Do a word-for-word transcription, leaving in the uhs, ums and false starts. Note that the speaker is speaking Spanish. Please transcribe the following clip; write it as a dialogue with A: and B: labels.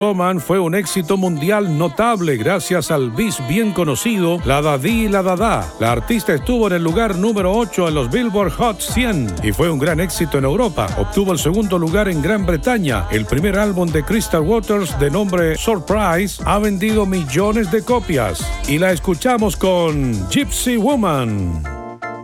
A: Woman fue un éxito mundial notable gracias al bis bien conocido La Da Di La Da Da. La artista estuvo en el lugar número ocho en los Billboard Hot cien y fue un gran éxito en Europa. Obtuvo el segundo lugar en Gran Bretaña. El primer álbum de Crystal Waters, de nombre Surprise, ha vendido millones de copias. Y la escuchamos con Gypsy Woman.